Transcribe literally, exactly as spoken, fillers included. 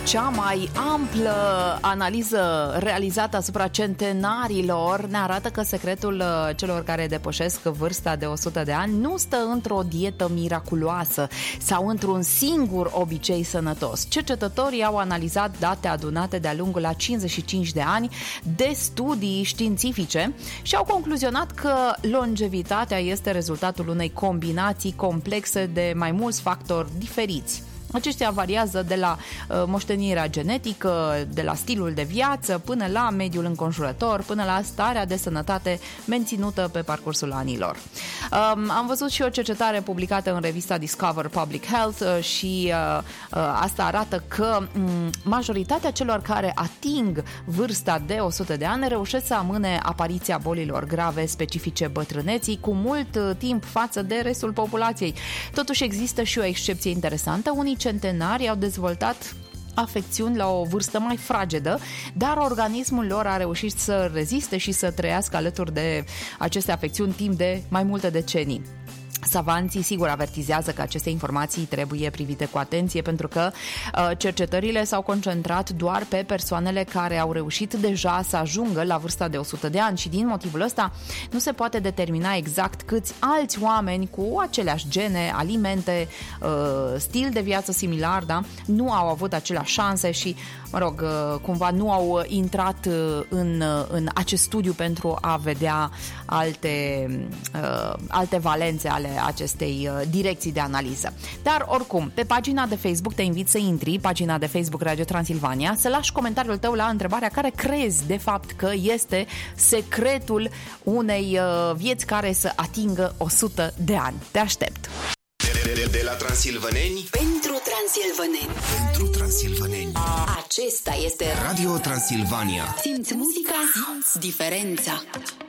cea mai amplă analiză realizată asupra centenarilor ne arată că secretul celor care depășesc vârsta de o sută de ani nu stă într-o dietă miraculoasă sau într-un singur obicei sănătos. Cercetătorii au analizat date adunate de-a lungul a cincizeci și cinci de ani de studii științifice și au concluzionat că longevitatea este rezultatul unei combinații complexe de mai mulți factori diferiți. Aceștia variază de la uh, moștenirea genetică, de la stilul de viață, până la mediul înconjurător, până la starea de sănătate menținută pe parcursul anilor. Um, am văzut și o cercetare publicată în revista Discover Public Health uh, și uh, uh, asta arată că um, majoritatea celor care ating vârsta de o sută de ani reușesc să amâne apariția bolilor grave specifice bătrâneții cu mult uh, timp față de restul populației. Totuși există și o excepție interesantă. Unii centenari au dezvoltat afecțiuni la o vârstă mai fragedă, dar organismul lor a reușit să reziste și să trăiască alături de aceste afecțiuni timp de mai multe decenii. Savanții, sigur, avertizează că aceste informații trebuie privite cu atenție pentru că uh, cercetările s-au concentrat doar pe persoanele care au reușit deja să ajungă la vârsta de o sută de ani și din motivul ăsta nu se poate determina exact câți alți oameni cu aceleași gene, alimente, uh, stil de viață similar, da, nu au avut aceleași șanse și, mă rog, uh, cumva nu au intrat uh, în, uh, în acest studiu pentru a vedea alte, uh, alte valențe ale acestei direcții de analiză. Dar oricum, pe pagina de Facebook te invit să intri, pagina de Facebook Radio Transilvania, să lași comentariul tău la întrebarea care crezi de fapt că este secretul unei vieți care să atingă o sută de ani. Te aștept! De, de, de, de la transilvaneni pentru transilvaneni. Pentru transilvaneni. Acesta este Radio Transilvania. Simți muzica, simți diferența.